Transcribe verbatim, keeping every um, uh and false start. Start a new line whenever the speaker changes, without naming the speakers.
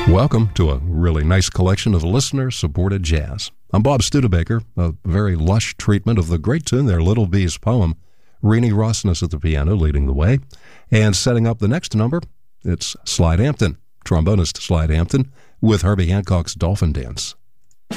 Welcome to a really nice collection of listener-supported jazz. I'm Bob Studebaker, a very lush treatment of the great tune there, Little Bee's poem. Renee Rossness at the piano leading the way. And setting up the next number, it's Slide Hampton, trombonist Slide Hampton, with Herbie Hancock's Dolphin Dance.